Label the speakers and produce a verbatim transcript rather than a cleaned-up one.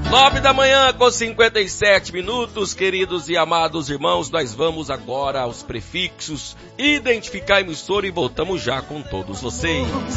Speaker 1: Nove da manhã com cinquenta e sete minutos, queridos e amados irmãos, nós vamos agora aos prefixos, identificar a emissora e voltamos já com todos vocês.